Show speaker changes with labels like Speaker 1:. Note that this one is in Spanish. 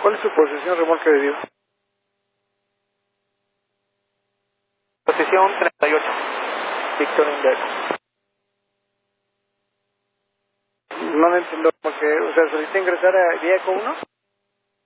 Speaker 1: ¿Cuál es su posición, remolque de Dios?
Speaker 2: Posición 38. Víctor Indeco.
Speaker 1: No lo entiendo, porque, o sea, solicita ingresar a vía ECO 1.